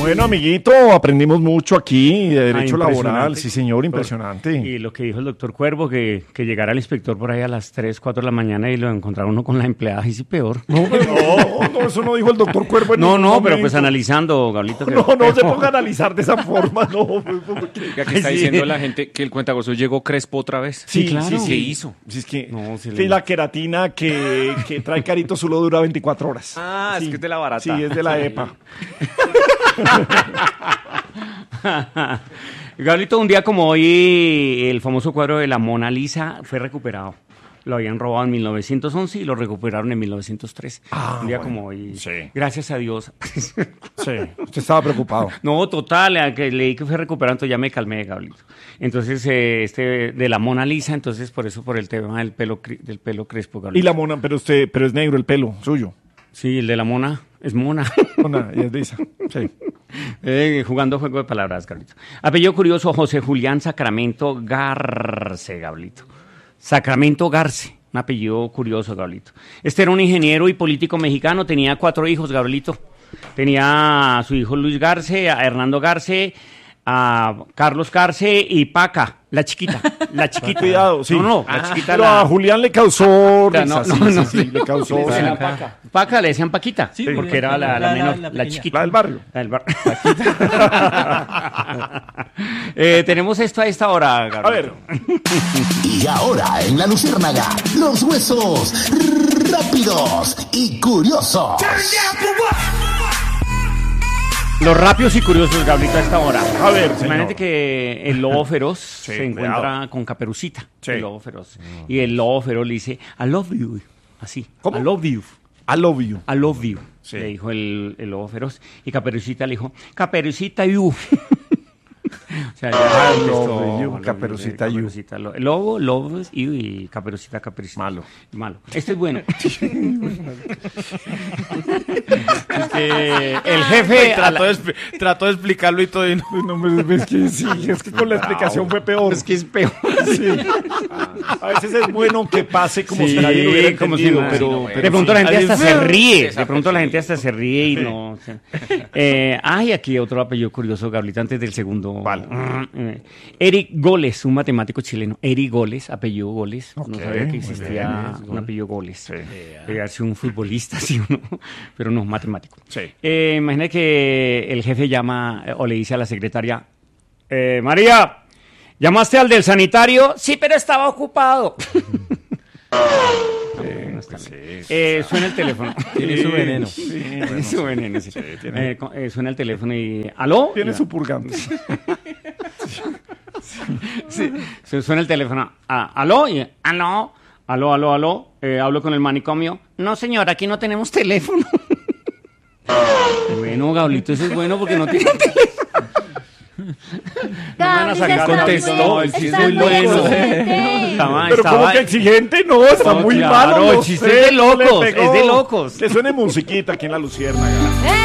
Bueno, amiguito, aprendimos mucho aquí de derecho laboral. Sí, señor, impresionante. Y lo que dijo el doctor Cuervo, que llegara el inspector por ahí a las 3, 4 de la mañana y lo encontrara uno con la empleada, y sí peor. No, eso no dijo el doctor Cuervo. No, pero pues analizando, Gablito. No se ponga a analizar de esa forma, no. Ya que está diciendo la gente que el cuentagozo llegó crespo otra vez. Sí, claro. Sí, ¿qué hizo? Sí, es que, la queratina que trae Carito solo dura 24 horas. Ah, sí, es que es de la barata. Sí, es de la EPA. Gablito, un día como hoy, el famoso cuadro de la Mona Lisa fue recuperado. Lo habían robado en 1911 y lo recuperaron en 1903. Un día como hoy. Sí. Gracias a Dios. Sí, usted estaba preocado. No, total, que leí que fue recuperado, entonces ya me calmé, Gablito. Entonces, de la Mona Lisa, entonces por el tema del pelo crespo, Gablito. Y la mona, pero es negro el pelo suyo. Sí, el de la mona es mona. Mona, y es lisa. Sí. Jugando juego de palabras, Gablito. Apellido curioso, José Julián Sacramento Garce, Gablito. Sacramento Garce, un apellido curioso, Gablito. Este era un ingeniero y político mexicano, tenía 4 hijos, Gablito. Tenía a su hijo Luis Garce, a Hernando Garce, a Carlos Garce y Paca, la chiquita. Cuidado, sí. La chiquita. Pero a Julián le causó risa. Sí, le causó. Paca le decían Paquita, sí, porque era la menor, la chiquita. La del barrio. Tenemos esto a esta hora, Gabriel. A ver. Y ahora en La Luciérnaga, los huesos rápidos y curiosos. Los rápidos y curiosos, Gablito, a esta hora. A ver, imagínate que el lobo feroz se encuentra cuidado con Caperucita, sí. el lobo feroz. Y el lobo feroz le dice, I love you, así. ¿Cómo? I love you. I love you. I love you, sí. Le dijo el lobo feroz. Y Caperucita le dijo, Caperucita you. O sea, Caperucita you. El lobo, lobos y Caperucita. Malo. Este es bueno. El jefe trató de explicarlo y todo. Es que con la explicación fue peor. Es que es peor. Sí. A veces es bueno que pase como si nadie lo hubiera entendido, pero de pronto la gente hasta se ríe. De pronto la gente hasta se ríe y no. O sea. Aquí otro apellido curioso, Gablita, antes del segundo. Vale. Eric Goles, un matemático chileno. Eric Goles, apellido Goles. Okay, no sabía que existía un apellido Goles. Debe ser un futbolista, sí, pero no, matemático. Sí. Imagina que el jefe llama o le dice a la secretaria, María, ¿llamaste al del sanitario? Sí, pero estaba ocupado. Suena el teléfono. Tiene su veneno. Tiene su veneno, sí. Suena el teléfono y... ¿Aló? Tiene su purgante. Sí. Suena el teléfono. ¿Aló? Y, ¿aló? ¿Aló? ¿Hablo con el manicomio? No, señor, aquí no tenemos teléfono. Bueno, Gablito, eso es bueno porque no tiene teléfono. No van a sacar contestó, el chiste es bueno. Pero como que exigente, no, está muy malo. El chiste es de locos, es de locos. Que suene musiquita aquí en La Luciérnaga.